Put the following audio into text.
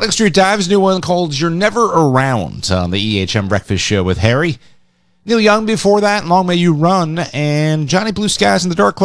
Next Street Dives, new one called You're Never Around on the EHM Breakfast Show with Harry. Neil Young before that, Long May You Run, and Johnny Blue Skies in the Dark Clouds.